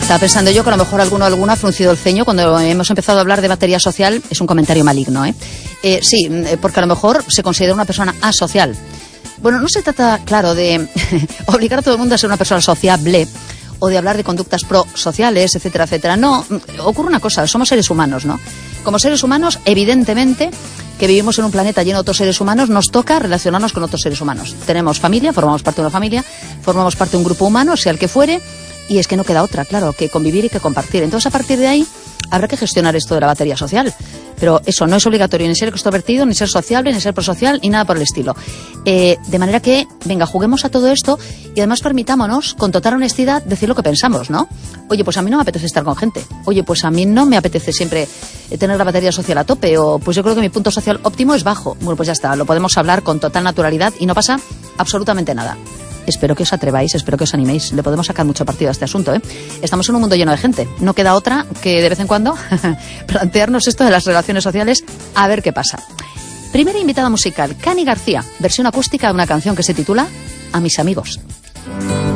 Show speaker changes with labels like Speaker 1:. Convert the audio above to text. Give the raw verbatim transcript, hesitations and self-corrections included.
Speaker 1: Estaba pensando yo que a lo mejor alguno o alguna ha fruncido el ceño cuando hemos empezado a hablar de batería social. Es un comentario maligno, ¿eh? eh sí, porque a lo mejor se considera una persona asocial. Bueno, no se trata, claro, de obligar a todo el mundo a ser una persona sociable o de hablar de conductas prosociales, etcétera, etcétera. No, ocurre una cosa, somos seres humanos, ¿no? Como seres humanos, evidentemente, que vivimos en un planeta lleno de otros seres humanos, nos toca relacionarnos con otros seres humanos. Tenemos familia, formamos parte de una familia, formamos parte de un grupo humano, sea el que fuere, y es que no queda otra, claro, que convivir y que compartir. Entonces, a partir de ahí, habrá que gestionar esto de la batería social. Pero eso no es obligatorio ni ser extrovertido, ni ser sociable, ni ser prosocial, ni nada por el estilo. Eh, de manera que, venga, juguemos a todo esto y además permitámonos, con total honestidad, decir lo que pensamos, ¿no? Oye, pues a mí no me apetece estar con gente. Oye, pues a mí no me apetece siempre tener la batería social a tope. O pues yo creo que mi punto social óptimo es bajo. Bueno, pues ya está, lo podemos hablar con total naturalidad y no pasa absolutamente nada. Espero que os atreváis, espero que os animéis. Le podemos sacar mucho partido a este asunto, ¿eh? Estamos en un mundo lleno de gente. No queda otra que de vez en cuando plantearnos esto de las relaciones sociales a ver qué pasa. Primera invitada musical, Cani García, versión acústica de una canción que se titula A mis amigos.